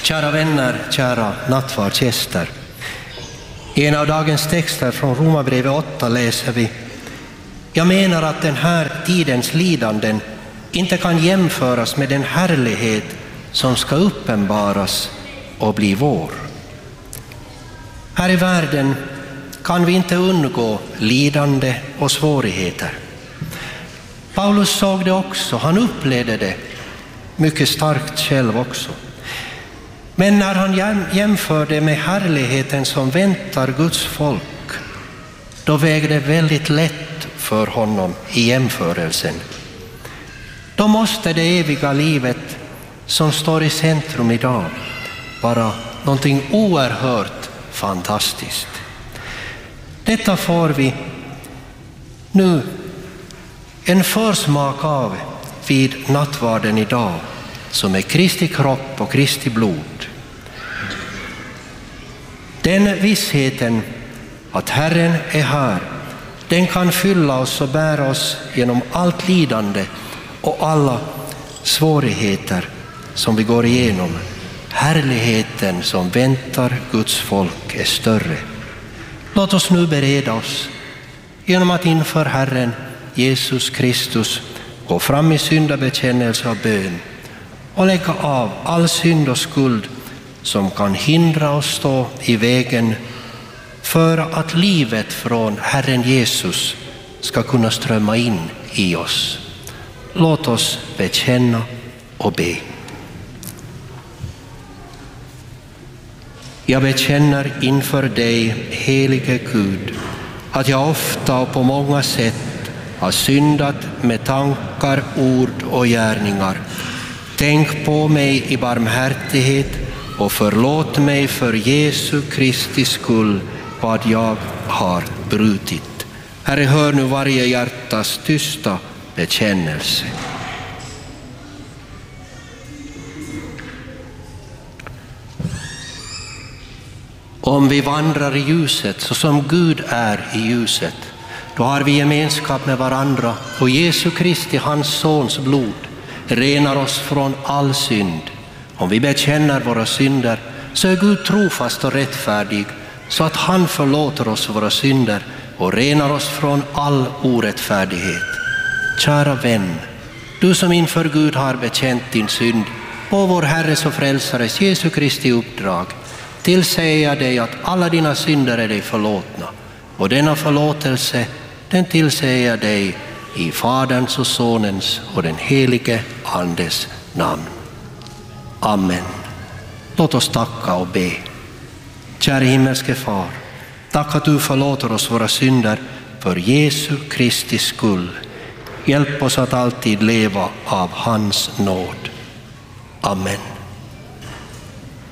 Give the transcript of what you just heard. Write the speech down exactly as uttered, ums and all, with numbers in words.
Kära vänner, kära nattvardsgäster. I en av dagens texter från Romarbrevet åtta läser vi: Jag menar att den här tidens lidanden inte kan jämföras med den härlighet som ska uppenbaras och bli vår. Här i världen kan vi inte undgå lidande och svårigheter. Paulus såg det också, han upplevde det mycket starkt själv också. Men när han jämförde med härligheten som väntar Guds folk, då vägde det väldigt lätt för honom i jämförelsen. Då måste det eviga livet som står i centrum idag vara någonting oerhört fantastiskt. Detta får vi nu en försmak av vid nattvarden idag, som är Kristi kropp och Kristi blod. Den vissheten att Herren är här, den kan fylla oss och bära oss genom allt lidande och alla svårigheter som vi går igenom. Härligheten som väntar Guds folk är större. Låt oss nu bereda oss genom att inför Herren Jesus Kristus gå fram i syndabekännelse och bön och lägga av all synd och skuld som kan hindra oss stå i vägen för att livet från Herren Jesus ska kunna strömma in i oss. Låt oss bekänna och be. Jag bekänner inför dig, helige Gud, att jag ofta och på många sätt har syndat med tankar, ord och gärningar. Tänk på mig i barmhärtighet och förlåt mig för Jesu Kristi skull vad jag har brutit. Herre, hör nu varje hjärtas tysta bekännelse. Om vi vandrar i ljuset så som Gud är i ljuset, då har vi gemenskap med varandra, och Jesu Kristi, hans sons blod, renar oss från all synd. Om vi bekänner våra synder så är Gud trofast och rättfärdig, så att han förlåter oss våra synder och renar oss från all orättfärdighet. Kära vän, du som inför Gud har bekänt din synd på vår Herres och Frälsares Jesu Kristi uppdrag, tillsäger jag dig att alla dina synder är dig förlåtna, och denna förlåtelse, den tillsäger jag dig i Faderns och Sonens och den helige Andes namn. Amen. Låt oss tacka och be. Kära himmelske Far, tack att du förlåter oss våra synder för Jesu Kristi skull. Hjälp oss att alltid leva av hans nåd. Amen.